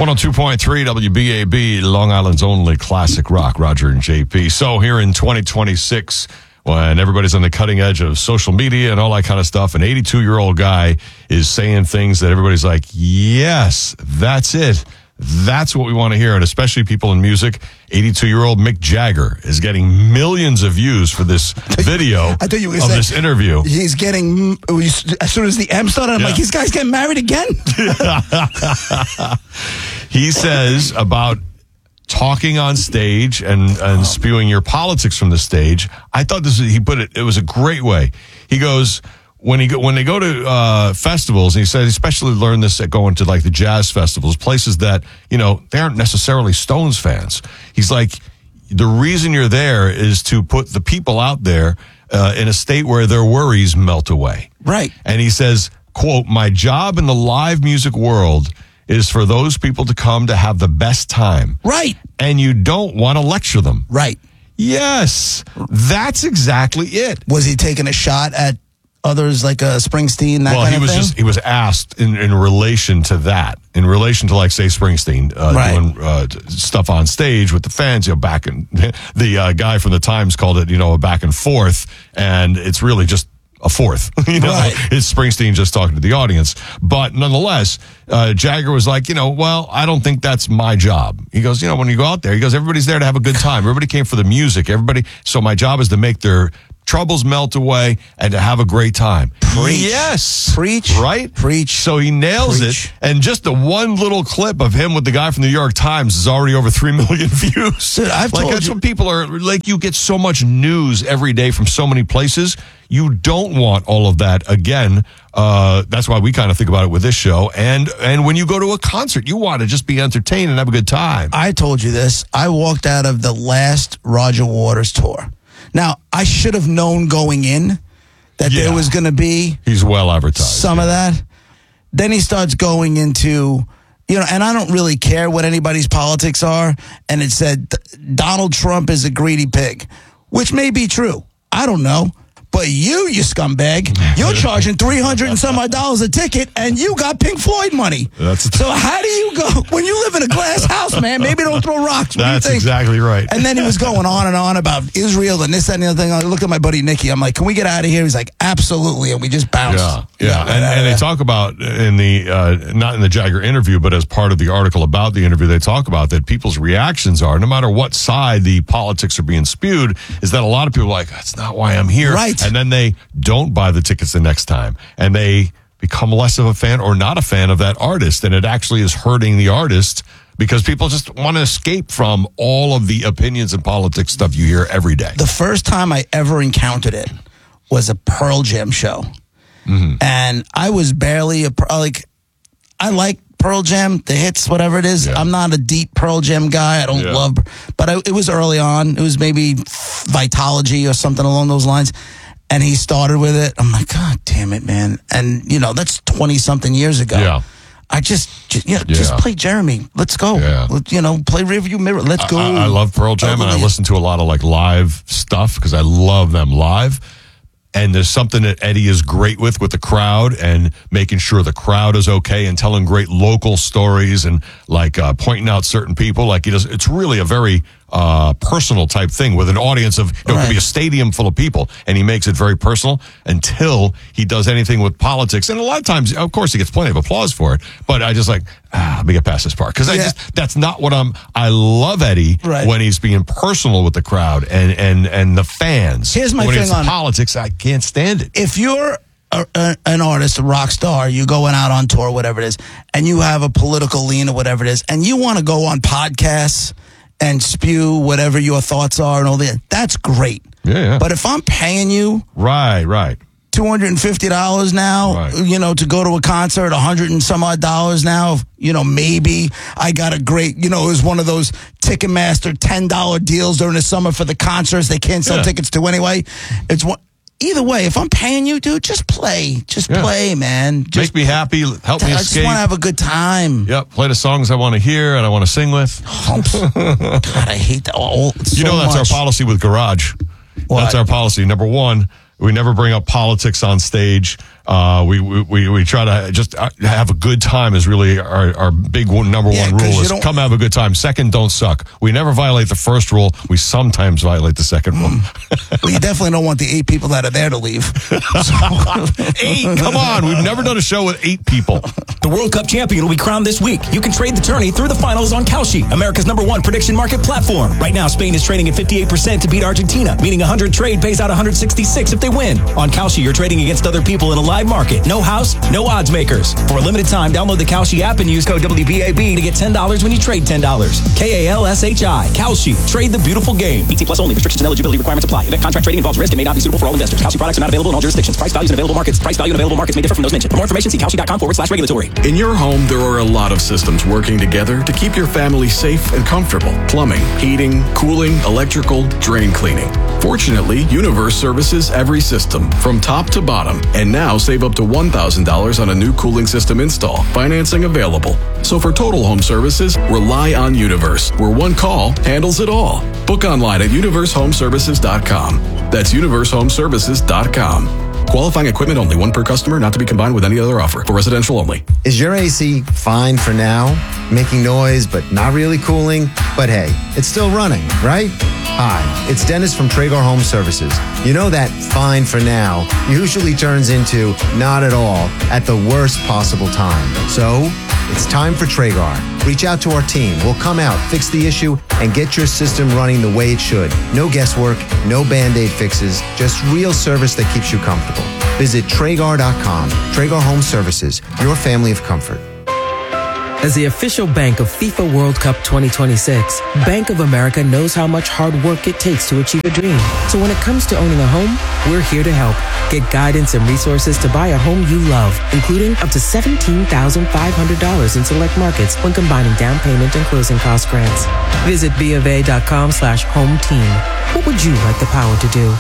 102.3 WBAB, Long Island's only classic rock, Roger and JP. So here in 2026, when everybody's on the cutting edge of social media and all that kind of stuff, an 82-year-old guy is saying things that everybody's like, yes, that's it. That's what we want to hear, and especially people in music. 82-year-old Mick Jagger is getting millions of views for this video of this interview. He's getting, as soon as the M started, I'm like, this guy's getting married again? He says about talking on stage and spewing your politics from the stage. I thought he put it was a great way. He goes, when they go to festivals, and he said, especially learned this at going to like the jazz festivals, places that, they aren't necessarily Stones fans. He's like, the reason you're there is to put the people out there in a state where their worries melt away. Right. And he says, quote, my job in the live music world is for those people to come to have the best time. Right. And you don't want to lecture them. Right. Yes. That's exactly it. Was he taking a shot at others like Springsteen, that kind of thing? He was asked in relation to that, in relation to, like, say, Springsteen doing stuff on stage with the fans, back and the guy from the Times called it, a back and forth, and it's really just a fourth. It's Springsteen just talking to the audience. But nonetheless, Jagger was like, well, I don't think that's my job. He goes, when you go out there, he goes, everybody's there to have a good time. Everybody came for the music. So my job is to make their troubles melt away and to have a great time. Preach. Yes. Preach. Right? Preach. So he nails it. And just the one little clip of him with the guy from the New York Times is already over 3 million views. Dude, that's what people are like. You get so much news every day from so many places. You don't want all of that again. That's why we kind of think about it with this show. And when you go to a concert, you want to just be entertained and have a good time. I told you this. I walked out of the last Roger Waters tour. Now, I should have known going in that there was going to be... He's well advertised. Some of that. Then he starts going into, and I don't really care what anybody's politics are. And it said, Donald Trump is a greedy pig, which may be true. I don't know. But you scumbag, you're charging $300 and some odd a ticket, and you got Pink Floyd money. So how do you go when you live in a glass house, man? Maybe don't throw rocks. That's exactly right. And then he was going on and on about Israel and this, that, and the other thing. I looked at my buddy Nicky. I'm like, can we get out of here? He's like, absolutely. And we just bounced. Yeah. And they talk about in the not in the Jagger interview, but as part of the article about the interview, they talk about that people's reactions are, no matter what side the politics are being spewed, is that a lot of people are like, that's not why I'm here. Right. And then they don't buy the tickets the next time. And they become less of a fan or not a fan of that artist. And it actually is hurting the artist because people just want to escape from all of the opinions and politics stuff you hear every day. The first time I ever encountered it was a Pearl Jam show. Mm-hmm. And I was barely I like Pearl Jam, the hits, whatever it is. Yeah. I'm not a deep Pearl Jam guy. I don't love, but it was early on. It was maybe Vitology or something along those lines. And he started with it. I'm like, God damn it, man. And, that's 20-something years ago. Yeah. I just play Jeremy. Let's go. Yeah. Play Rearview Mirror. Let's go. I love Pearl Jam, and I listen to a lot of live stuff because I love them live. And there's something that Eddie is great with the crowd and making sure the crowd is okay and telling great local stories and pointing out certain people like he does. It's really a very personal type thing with an audience of, it could be a stadium full of people, and he makes it very personal until he does anything with politics. And a lot of times, of course, he gets plenty of applause for it, but I just let me get past this part. Because that's not what I love Eddie when he's being personal with the crowd and the fans. Here's my thing on politics. I can't stand it. If you're an artist, a rock star, you going out on tour, whatever it is, and you have a political lean or whatever it is, and you want to go on podcasts and spew whatever your thoughts are and all that, that's great. Yeah. But if I'm paying you right, $250 now, to go to a concert, $100 and some odd now, maybe I got a great, it was one of those Ticketmaster $10 deals during the summer for the concerts they can't sell tickets to anyway. It's one. Either way, if I'm paying you, dude, just play. Just play, man. Make me happy. Help me escape. I just want to have a good time. Yep. Play the songs I want to hear and I want to sing with. God, I hate that. That's our policy with Garage. What? That's our policy. Number one, we never bring up politics on stage. We try to just have a good time is really our big number one rule is come have a good time. Second, don't suck. We never violate the first rule. We sometimes violate the second rule. Well, you definitely don't want the 8 people that are there to leave. 8? Come on. We've never done a show with 8 people. The World Cup champion will be crowned this week. You can trade the tourney through the finals on Kalshi, America's #1 prediction market platform. Right now, Spain is trading at 58% to beat Argentina, meaning 100 trade pays out 166 if they win. On Kalshi, you're trading against other people in a live market. No house, no odds makers. For a limited time, download the Kalshi app and use code WBAB to get $10 when you trade $10. KALSHI. Kalshi. Trade the beautiful game. 18 plus only. Restrictions and eligibility requirements apply. Event contract trading involves risk and may not be suitable for all investors. Kalshi products are not available in all jurisdictions. Price values and available markets. Price value and available markets may differ from those mentioned. For more information, see kalshi.com/regulatory. In your home, there are a lot of systems working together to keep your family safe and comfortable. Plumbing, heating, cooling, electrical, drain cleaning. Fortunately, Universe services every system from top to bottom. And now save up to $1,000 on a new cooling system install. Financing available. So for total home services, rely on Universe, where one call handles it all. Book online at universehomeservices.com. That's universehomeservices.com. Qualifying equipment only. One per customer, not to be combined with any other offer. For residential only. Is your AC fine for now? Making noise, but not really cooling? But hey, it's still running, right? Hi, it's Dennis from Traeger Home Services. You know that fine for now usually turns into not at all at the worst possible time. So, it's time for Traeger. Reach out to our team. We'll come out, fix the issue, and get your system running the way it should. No guesswork, no Band-Aid fixes, just real service that keeps you comfortable. Visit Traeger.com. Traeger Home Services, your family of comfort. As the official bank of FIFA World Cup 2026, Bank of America knows how much hard work it takes to achieve a dream. So when it comes to owning a home, we're here to help. Get guidance and resources to buy a home you love, including up to $17,500 in select markets when combining down payment and closing cost grants. Visit BofA.com/home team. What would you like the power to do?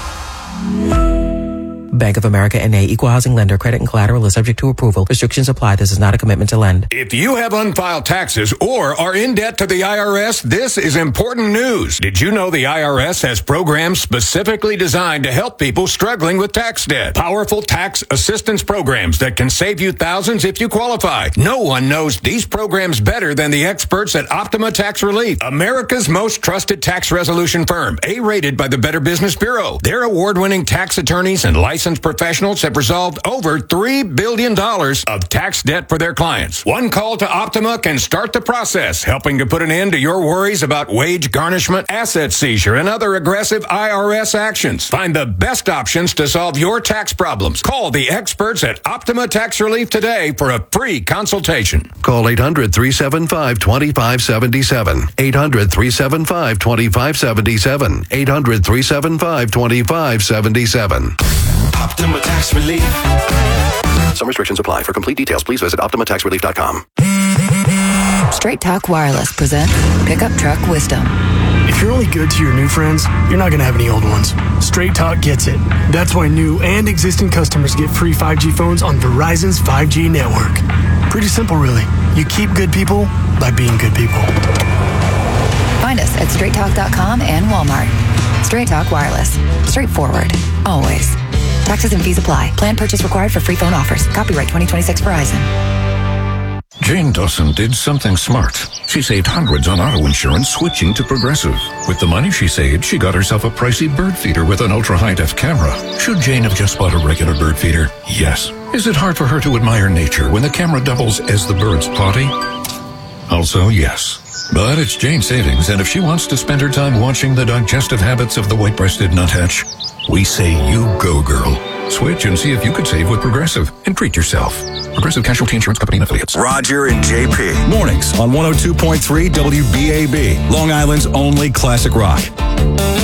Bank of America N.A. Equal Housing Lender. Credit and collateral is subject to approval. Restrictions apply. This is not a commitment to lend. If you have unfiled taxes or are in debt to the IRS, this is important news. Did you know the IRS has programs specifically designed to help people struggling with tax debt? Powerful tax assistance programs that can save you thousands if you qualify. No one knows these programs better than the experts at Optima Tax Relief, America's most trusted tax resolution firm, A-rated by the Better Business Bureau. Their award-winning tax attorneys and licensed professionals have resolved over $3 billion of tax debt for their clients. One call to Optima can start the process, helping to put an end to your worries about wage garnishment, asset seizure, and other aggressive IRS actions. Find the best options to solve your tax problems. Call the experts at Optima Tax Relief today for a free consultation. Call 800-375-2577. 800-375-2577. 800-375-2577. Optima Tax Relief. Some restrictions apply. For complete details, please visit OptimaTaxRelief.com. Straight Talk Wireless presents Pickup Truck Wisdom. If you're only good to your new friends, you're not going to have any old ones. Straight Talk gets it. That's why new and existing customers get free 5G phones on Verizon's 5G network. Pretty simple, really. You keep good people by being good people. Find us at straighttalk.com and Walmart. Straight Talk Wireless. Straightforward. Always. Taxes and fees apply. Plan purchase required for free phone offers. Copyright 2026 Verizon. Jane Dawson did something smart. She saved hundreds on auto insurance switching to Progressive. With the money she saved, she got herself a pricey bird feeder with an ultra-high-def camera. Should Jane have just bought a regular bird feeder? Yes. Is it hard for her to admire nature when the camera doubles as the bird's potty? Also, yes. But it's Jane's savings, and if she wants to spend her time watching the digestive habits of the white-breasted nuthatch, we say you go, girl. Switch and see if you could save with Progressive and treat yourself. Progressive Casualty Insurance Company and Affiliates. Roger and JP. Mornings on 102.3 WBAB, Long Island's only classic rock.